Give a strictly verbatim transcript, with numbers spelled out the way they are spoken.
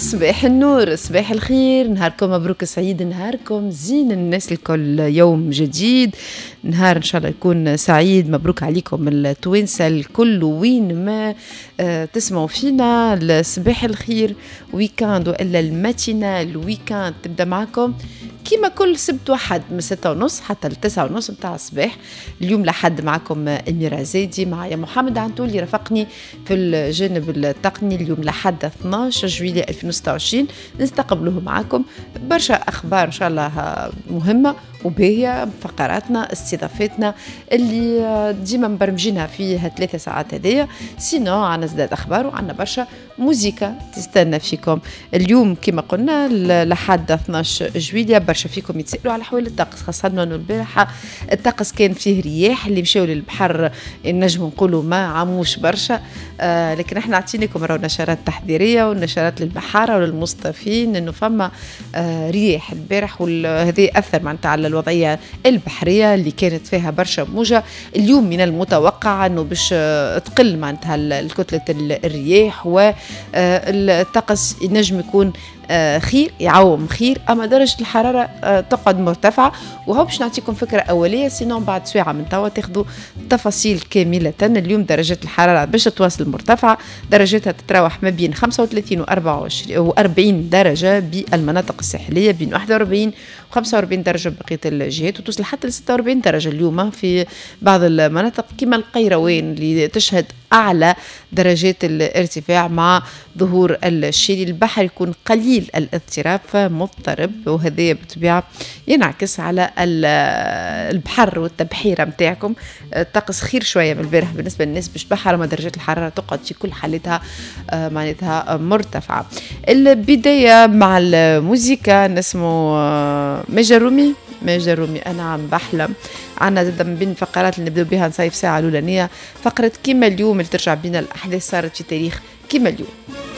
صباح النور، صباح الخير، نهاركم مبروك سعيد، نهاركم زين الناس الكل، يوم جديد، نهار إن شاء الله يكون سعيد. مبروك عليكم التوانسة الكل وين ما آه تسمعوا فينا. صباح الخير ويكاند وإلا الماتينال ويكاند تبدأ معكم كيما كل سبت واحد من ستة ونص حتى لتسعة ونص متاع الصباح. اليوم لحد معكم أميرة زيدي، معايا محمد عنتول يرافقني في الجانب التقني. اليوم لحد اثناش جويلية ألفين وستة وعشرين نستقبله معكم برشا أخبار إن شاء الله مهمة وباهية، فقراتنا استضافتنا اللي ديما مبرمجينها فيها ثلاثة ساعات هذية. سينو عنا زداد أخبار وعنا برشا موسيقى تستنى فيكم اليوم. كما قلنا لحد اثناش جويلية برشا فيكم يتسألوا على حوالي الطقس، خاصة أنه البارحة الطقس كان فيه رياح، اللي مشاو للبحر نجم نقولوا ما عموش برشا. آه لكن احنا عطيناكم راهو نشرات تحذيرية ونشرات للبحارة وللمصطفين انه فما آه رياح البارح، وهذا أثر معناتها على الوضعية البحرية اللي كانت فيها برشا موجة. اليوم من المتوقع انه باش تقل معناتها كتلة الرياح والطقس ينجم يكون خير، يعوم خير، أما درجة الحرارة تقعد مرتفعة. وهو باش نعطيكم فكرة أولية، سينون بعد ساعة من توا تاخذوا تفاصيل كاملة. اليوم درجة الحرارة باش تواصل مرتفعة، درجاتها تتراوح ما بين خمسة وثلاثين وأربعين درجة بالمناطق الساحلية، بين واحد وأربعين وخمسة وأربعين درجة بقية الجهات، وتوصل حتى ل ستة وأربعين درجة اليوم في بعض المناطق كما القيروان اللي تشهد أعلى درجات الارتفاع مع ظهور الشيل. البحر يكون قليل الاضطراب فمضطرب، وهذا بالطبيعة ينعكس على البحر والتبحيرة متاعكم. الطقس خير شوية من البارح بالنسبة للناس باش بحر، ما درجات الحرارة تقعد في كل حالتها معناتها مرتفعة. البداية مع الموسيقى نسمو ماجد الرومي. ماجد الرومي أنا عم بحلم. عنا زاد من بين الفقرات اللي نبدأ بها نصيف ساعة الأولانية فقرة كيما اليوم اللي ترجع بينا الأحداث صارت في تاريخ كيما اليوم.